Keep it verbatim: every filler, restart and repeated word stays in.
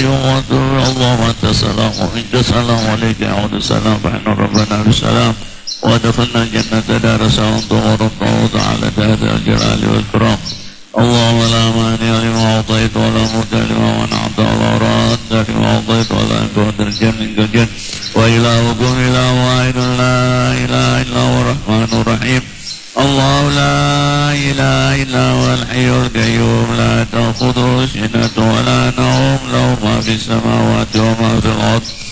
قيوم وأتوب اللهم أنت السلام ومنك السلام عليك يعود السلام فإن ربنا بالسلام وادخلنا الجنة دار سلام وربنا تعالى ذات الجلال والإكرام اللهم لا مانع لما أعطيت ولا مرجع لما منعت ولا راد لما أعطيت ولا ينفع الجن منك الجن وإلهكم إله واحد لا إله إلا هو الرحمن الرحيم الله لا إله إلا هو الحي القيوم لا تأخذه سنة ولا نوم له ما في السماوات وما في الأرض